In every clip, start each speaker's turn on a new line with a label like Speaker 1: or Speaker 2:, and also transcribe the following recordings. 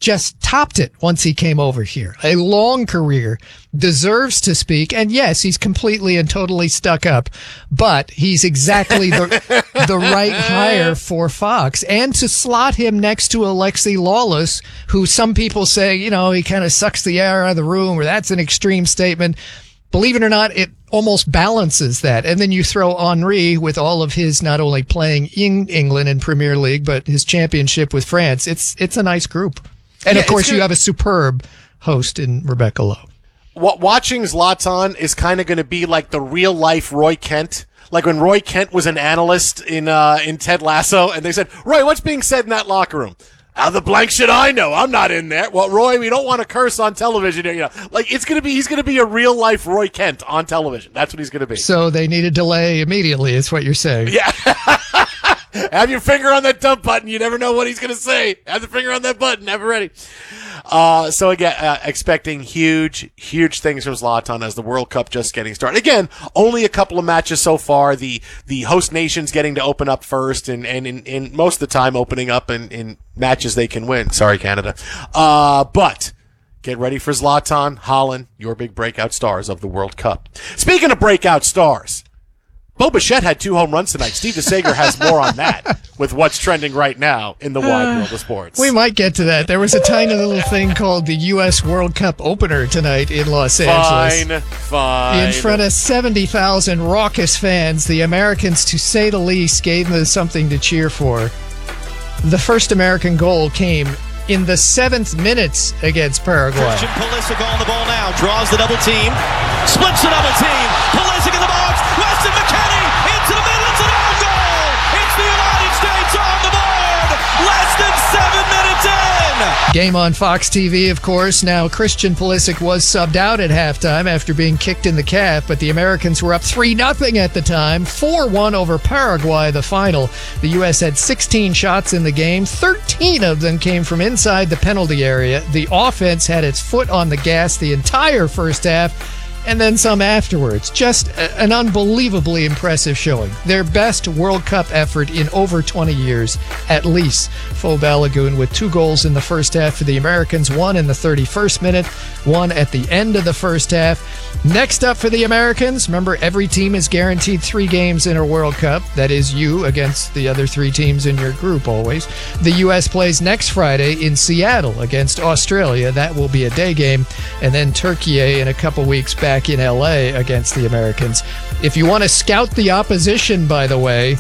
Speaker 1: just topped it once he came over here. A long career, deserves to speak. And yes, he's completely and totally stuck up, but he's exactly the right hire for Fox. And to slot him next to Alexi Lawless, who some people say, he kind of sucks the air out of the room, or that's an extreme statement. Believe it or not, it almost balances that. And then you throw Henry with all of his not only playing in England in Premier League, but his championship with France. It's a nice group. And of course, you have a superb host in Rebecca Lowe.
Speaker 2: Watching Zlatan is kind of going to be like the real life Roy Kent. Like when Roy Kent was an analyst in Ted Lasso, and they said, "Roy, what's being said in that locker room?" How the blank should I know? I'm not in there. Well, Roy, we don't want to curse on television. He's going to be a real life Roy Kent on television. That's what he's going to be.
Speaker 1: So they need a delay immediately, is what you're saying.
Speaker 2: Yeah. Have your finger on that dump button. You never know what he's going to say. Have the finger on that button. Have it ready. So again, expecting huge things from Zlatan as the World Cup just getting started. Again, only a couple of matches so far. The host nations getting to open up first, and in most of the time opening up in matches they can win. Sorry, Canada. But get ready for Zlatan, Haaland, your big breakout stars of the World Cup. Speaking of breakout stars, Bo Bichette had 2 home runs tonight. Steve DeSager has more on that with what's trending right now in the wide world of sports.
Speaker 1: We might get to that. There was a tiny little thing called the U.S. World Cup opener tonight in Los Angeles.
Speaker 2: Fine.
Speaker 1: In front of 70,000 raucous fans, the Americans, to say the least, gave them something to cheer for. The first American goal came in the 7th minute against Paraguay.
Speaker 3: Christian Pulisic on the ball now, draws the double team, splits the double team, Pulisic in the box, Weston McKennie into the middle, it's an own goal! It's the United States on the board! Less than 7 minutes in!
Speaker 1: Game on Fox TV, of course. Now, Christian Pulisic was subbed out at halftime after being kicked in the calf, but the Americans were up 3-0 at the time, 4-1 over Paraguay, the final. The U.S. had 16 shots in the game. 13 of them came from inside the penalty area. The offense had its foot on the gas the entire first half, and then some afterwards. Just an unbelievably impressive showing. Their best World Cup effort in over 20 years, at least. Faux Balagoon with 2 goals in the first half for the Americans, 1 in the 31st minute, 1 at the end of the first half. Next up for the Americans, remember, every team is guaranteed 3 games in a World Cup. That is you against the other 3 teams in your group always. The U.S. plays next Friday in Seattle against Australia. That will be a day game. And then Turkey in a couple weeks back in LA against the Americans. If you want to scout the opposition, by the way,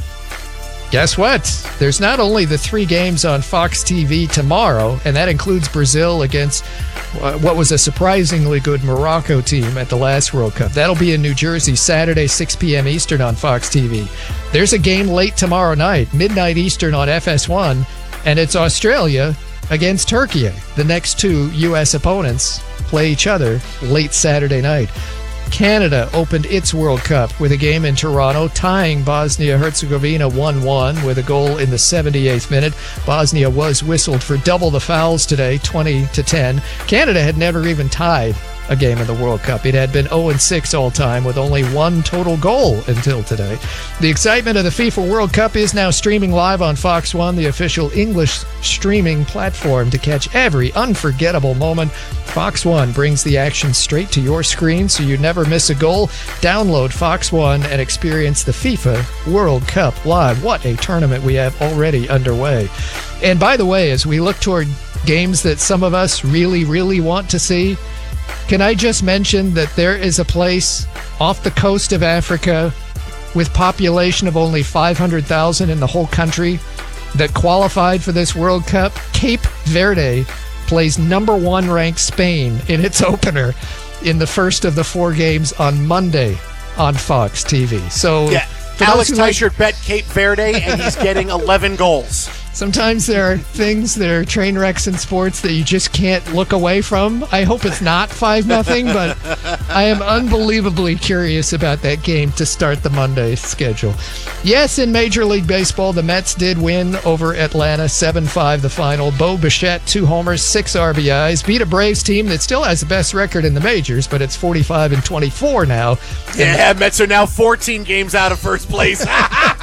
Speaker 1: guess what? There's not only the 3 games on Fox TV tomorrow, and that includes Brazil against what was a surprisingly good Morocco team at the last World Cup. That'll be in New Jersey Saturday, 6 p.m. Eastern on Fox TV. There's a game late tomorrow night, midnight Eastern on FS1, and it's Australia against Turkey. The next 2 U.S. opponents play each other late Saturday night. Canada opened its World Cup with a game in Toronto, tying Bosnia-Herzegovina 1-1 with a goal in the 78th minute. Bosnia was whistled for double the fouls today, 20-10. Canada had never even tied a game in the World Cup. It had been 0-6 all time with only 1 total goal until today. The excitement of the FIFA World Cup is now streaming live on Fox One, the official English streaming platform to catch every unforgettable moment. Fox One brings the action straight to your screen so you never miss a goal. Download Fox One and experience the FIFA World Cup live. What a tournament we have already underway. And by the way, as we look toward games that some of us really, really want to see, can I just mention that there is a place off the coast of Africa with population of only 500,000 in the whole country that qualified for this World Cup? Cape Verde plays number 1 ranked Spain in its opener in the first of the 4 games on Monday on Fox TV. So
Speaker 2: yeah, Alex Teichert bet Cape Verde, and he's getting 11 goals.
Speaker 1: Sometimes there are things that are train wrecks in sports that you just can't look away from. I hope it's not 5-0, but I am unbelievably curious about that game to start the Monday schedule. Yes, in Major League Baseball, the Mets did win over Atlanta 7-5 the final. Bo Bichette, 2 homers, 6 RBIs. Beat a Braves team that still has the best record in the majors, but it's 45-24 now.
Speaker 2: Yeah, Mets are now 14 games out of first place.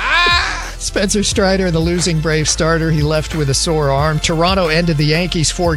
Speaker 1: Spencer Strider, the losing Brave starter, he left with a sore arm. Toronto ended the Yankees' 4